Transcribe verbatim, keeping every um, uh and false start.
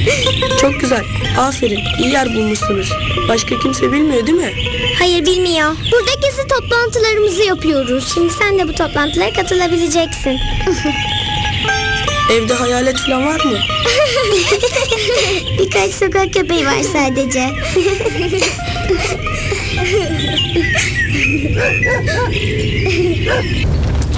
Çok güzel. Aferin. İyi yer bulmuşsunuz. Başka kimse bilmiyor değil mi? Hayır, bilmiyor. Burada gizli toplantılarımızı yapıyoruz. Şimdi sen de bu toplantılara katılabileceksin. Evde hayalet falan var mı? Birkaç sokak köpeği var sadece.